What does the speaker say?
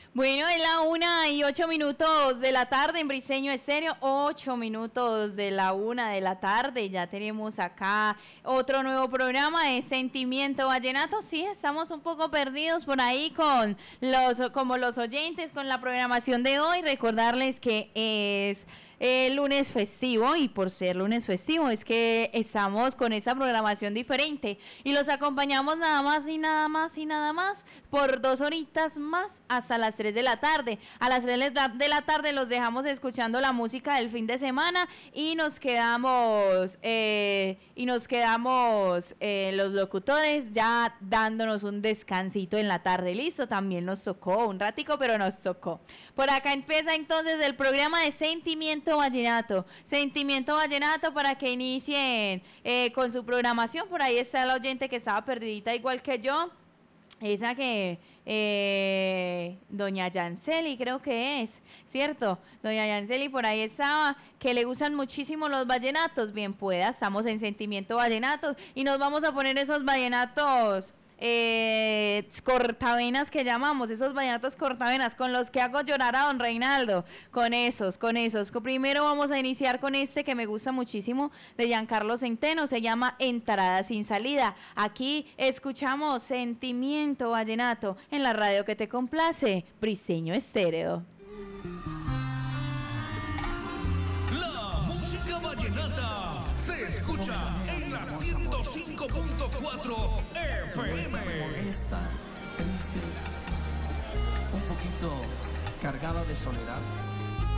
Bueno, es la 1:08 de la tarde en Briseño Estéreo, 8 minutos de la 1 de la tarde. Ya tenemos acá otro nuevo programa de Sentimiento Vallenato. Sí, estamos un poco perdidos por ahí con como los oyentes, con la programación de hoy. Recordarles que es lunes festivo, y por ser lunes festivo es que estamos con esa programación diferente y los acompañamos nada más y nada más y nada más por 2 horitas más hasta las 3 de la tarde. A las 3 de la tarde los dejamos escuchando la música del fin de semana y nos quedamos los locutores ya dándonos un descansito en la tarde. Listo, también nos tocó un ratico, pero nos tocó. Por acá empieza entonces el programa de Sentimiento Vallenato. Sentimiento Vallenato para que inicien con su programación. Por ahí está la oyente que estaba perdidita igual que yo. Esa que doña Yanceli creo que es, ¿cierto? Doña Yanceli por ahí estaba, que le gustan muchísimo los vallenatos. Bien pueda, estamos en Sentimiento Vallenato y nos vamos a poner esos vallenatos cortavenas que llamamos, esos vallenatos cortavenas con los que hago llorar a don Reinaldo, con esos. Primero vamos a iniciar con este que me gusta muchísimo de Giancarlo Centeno, se llama Entrada sin salida. Aquí escuchamos Sentimiento Vallenato en la radio que te complace, Briseño Estéreo. La música vallenata se escucha en la 105.4 FM. Molesta, triste, un poquito cargada de soledad.